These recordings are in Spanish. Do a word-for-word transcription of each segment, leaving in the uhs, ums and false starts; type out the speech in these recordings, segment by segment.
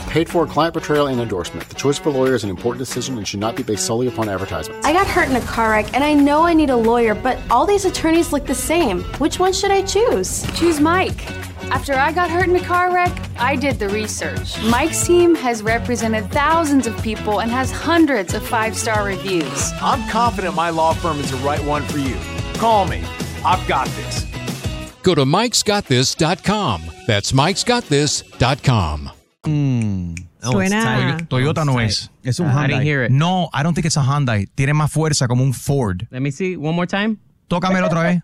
Paid for client portrayal and endorsement. The choice of a lawyer is an important decision and should not be based solely upon advertisements. I got hurt in a car wreck, and I know I need a lawyer, but all these attorneys look the same. Which one should I choose? Choose Mike. After I got hurt in a car wreck, I did the research. Mike's team has represented thousands of people and has hundreds of five-star reviews. I'm confident my law firm is the right one for you. Call me. I've got this. Go to mikes got this dot com. That's mikes got this dot com. Mm. Oh, Suena. Toyota no es. Es un Hyundai. I didn't hear it. No, I don't think it's a Hyundai. Tiene más fuerza como un Ford. Let me see one more time. Tócamelo otra vez.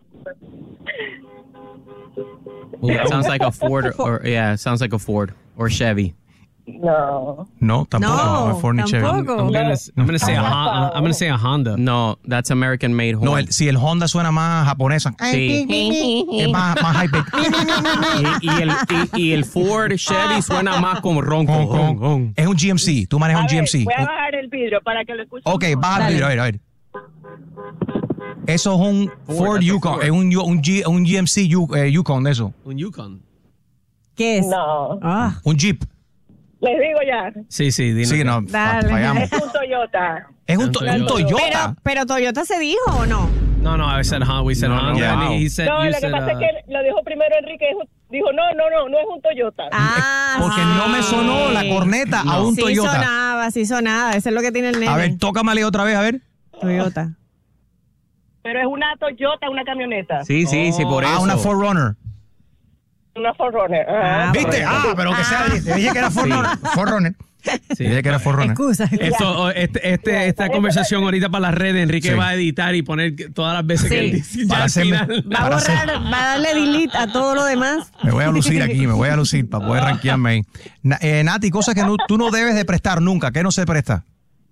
Ooh, it sounds like a Ford or, or yeah, it sounds like a Ford or Chevy. No. No, tampoco. No, no Ford ni Chevy. I'm gonna, I'm gonna say a Honda. I'm gonna say a Honda. No, that's American made horn. No, el, si el Honda suena más japonesa. Sí. Es más, más high-tech. y, y, el, y, y el Ford Chevy suena más como ronco. Es un G M C. Tú manejas A un G M C. ver, voy a bajar el vidrio para que lo escuchen. Ok, baja el vidrio. A ver, a ver. Eso es un Ford, Ford Yukon. Es un, un, G, un G M C eh, Yukon de eso. Un Yukon. ¿Qué es? No. Ah. Un Jeep. Les digo ya. Sí, sí, dime. Sí, no, Dale. fallamos. Es un Toyota. Es un, to un Toyota. Pero, pero Toyota se dijo o no? No, no, I said Honda. We said No, Honda. yeah. And he said, No, you lo que said, pasa uh, es que lo dijo primero Enrique. Dijo, no, no, no, no es un Toyota. Ah, Porque sí. no me sonó la corneta a un sí Toyota. Sí sonaba, sí sonaba. Eso es lo que tiene el nene. A ver, tócamale otra vez, a ver. Toyota. Pero es una Toyota, una camioneta. Sí, sí, sí, por ah, eso. Ah, una four runner. Una four runner. Ah, ¿Viste? Ah, pero que sea. Te dije que era four runner. four runner. Sí. Dije que era four runner. Excusa. Esto, este, este, esta conversación ahorita para las redes, Enrique Sí. va a editar y poner todas las veces Sí. que él dice. Para Ya al hacerme- final. Va a Para hacer- borrar, va a darle delete a todo lo demás. Me voy a lucir aquí, me voy a lucir para poder rankearme ahí. Na- eh, Nati, cosas que no, tú no debes de prestar nunca. ¿Qué no se presta?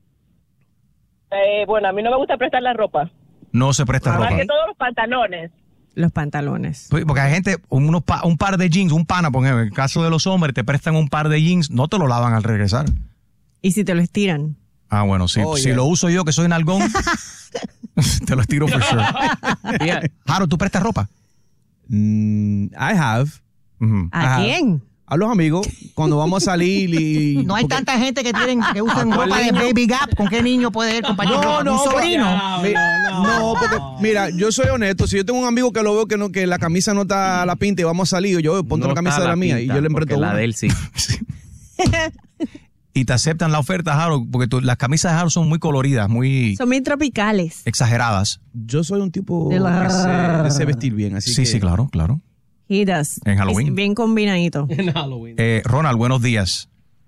Eh, bueno, a mí no me gusta prestar la ropa. No se presta Más ropa. que todos los pantalones. Los pantalones. Pues, porque hay gente, unos pa- un par de jeans, un pana, por ejemplo, en el caso de los hombres, te prestan un par de jeans, no te lo lavan al regresar. ¿Y si te lo estiran? Ah, bueno, sí. Oh, si yeah. lo uso yo, que soy nalgón, te lo estiro for sure. Yeah. Jaro, ¿tú prestas ropa? Mm, I have. Ujú. ¿A Ajá. quién? A los amigos, cuando vamos a salir y... No hay porque- tanta gente que tienen que usan ¿A cuál ropa de niño? Baby Gap. ¿Con qué niño puede ir compartir No, ropa? no, ¿Un sobrino? no, Mi- no, no, porque mira, yo soy honesto. Si yo tengo un amigo que lo veo que no, que la camisa no está a la pinta y vamos a salir, yo ponte No la camisa está de la, la mía pinta, y yo le empresto porque la una. de él sí. Y te aceptan la oferta, Jaro, porque tú- las camisas de Jaro son muy coloridas, muy Son muy tropicales. exageradas. Yo soy un tipo De la- que sé, de sé vestir bien, así Sí, que... sí, claro, claro. He does. En Halloween. Es bien combinadito. En Halloween. Eh, Ronald, buenos días.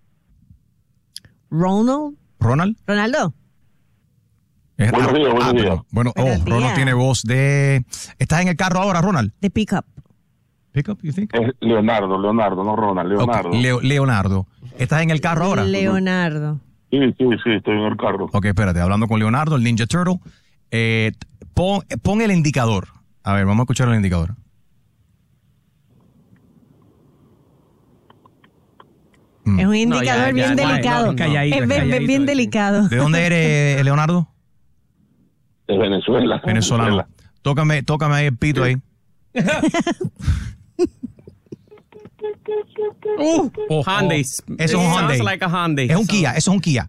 Ronald. ¿Ronald? Ronaldo. Es- Buenos días, buenos días. perdón. Bueno, oh, Buenos Ronald días. tiene voz de... ¿Estás en el carro ahora, Ronald? De pickup. Pick up, you think? Es Leonardo, Leonardo, no Ronald, Leonardo. Ok, Leo- Leonardo. ¿Estás en el carro ahora? Leonardo. Sí, sí, sí, estoy en el carro. Ok, espérate, hablando con Leonardo, el Ninja Turtle. Eh, pon, pon el indicador. A ver, vamos a escuchar el indicador. Mm. Es un No, indicador ya, bien ya, delicado. no, calladito, es bien, calladito, bien sí. delicado. ¿De dónde eres, Leonardo? De Venezuela. Venezolano. Tócame, tócame ahí el pito ahí. Uh, oh, Hyundai. Eso es un It Hyundai. sounds like a Hyundai. Es un Kia, eso es un Kia.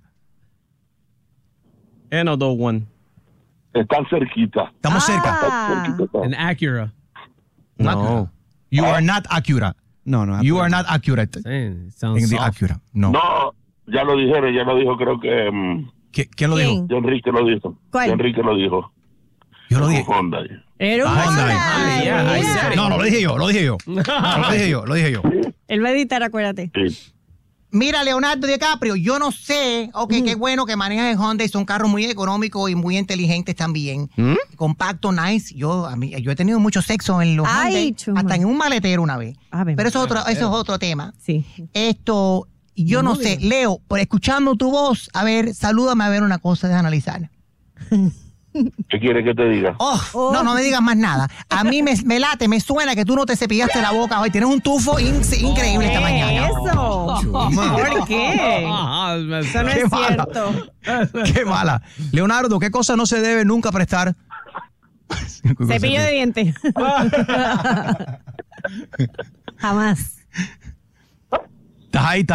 Another one. Están cerquita. Estamos cerca. Ah, An Acura. No. You are not accurate. No, no. You are not accurate It sounds in the soft. accurate. No. No, ya lo dijeron, ya lo dijo, creo que... Um, ¿Qui- ¿Quién lo ¿Quién? dijo? Enrique lo dijo. ¿Cuál? Enrique lo dijo. Yo lo dije. Honda. era un Ah, Hyundai. Hyundai. Yeah, I Mira. said it. No, no, lo dije yo, lo dije yo. No, lo dije yo, lo dije yo. Él va a editar, acuérdate. Sí. Mira, Leonardo DiCaprio, yo no sé, ok, qué bueno que manejas el Honda y son carros muy económicos y muy inteligentes también. Compacto, nice. Yo a mí, yo he tenido mucho sexo en los Ay, Hyundai, chuma. hasta en un maletero una vez. Ave Pero eso es María. otro, eso es otro tema. Sí. Esto, yo no sé, Leo, por escuchando tu voz, a ver, salúdame a ver una cosa, de analizar. ¿Qué quiere que te diga? Oh, no, no me digas más nada. A mí me, me late, me suena que tú no te cepillaste la boca hoy. Tienes un tufo in- increíble esta mañana. Eso. ¿Por qué? Eso no Qué es mala. cierto. Qué mala. Leonardo, ¿qué cosa no se debe nunca prestar? Cepillo de dientes. Jamás. Estás ahí,